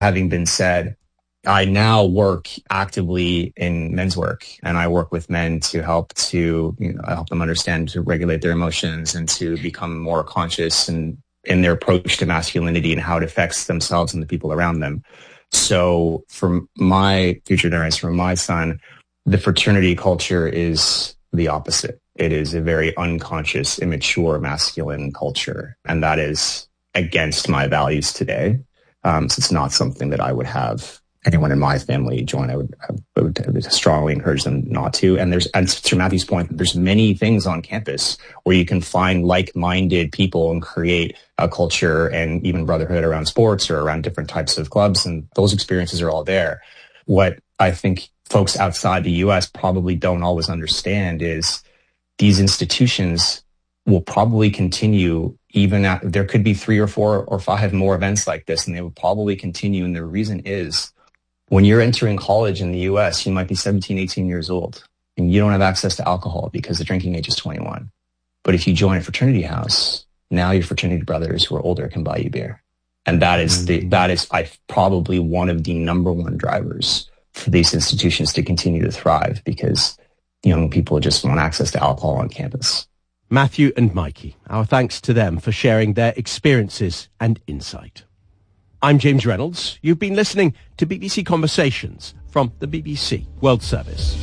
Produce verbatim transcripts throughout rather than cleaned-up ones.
Having been said, I now work actively in men's work, and I work with men to help to you know, help them understand to regulate their emotions and to become more conscious and in their approach to masculinity and how it affects themselves and the people around them. So for my future generation, for my son, the fraternity culture is the opposite. It is a very unconscious, immature, masculine culture. And that is against my values today. Um, so it's not something that I would have anyone in my family join. I would, I would strongly encourage them not to. And there's, and to Matthew's point, there's many things on campus where you can find like-minded people and create a culture and even brotherhood around sports or around different types of clubs. And those experiences are all there. What I think folks outside the U S probably don't always understand is these institutions will probably continue even at, there could be three or four or five more events like this, and they will probably continue. And the reason is, when you're entering college in the U S, you might be seventeen, eighteen years old, and you don't have access to alcohol because the drinking age is twenty-one. But if you join a fraternity house, now your fraternity brothers who are older can buy you beer. And that is the, that is I probably one of the number one drivers for these institutions to continue to thrive, because young people just want access to alcohol on campus. Matthew and Mikey, our thanks to them for sharing their experiences and insight. I'm James Reynolds. You've been listening to B B C Conversations from the B B C World Service.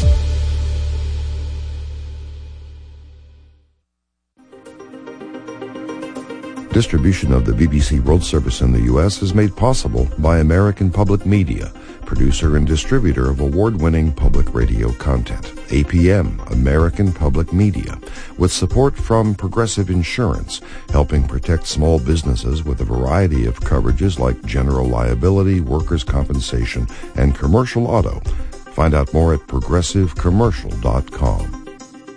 Distribution of the B B C World Service in the U S is made possible by American Public Media, producer and distributor of award-winning public radio content. A P M, American Public Media, with support from Progressive Insurance, helping protect small businesses with a variety of coverages like general liability, workers' compensation, and commercial auto. Find out more at progressive commercial dot com.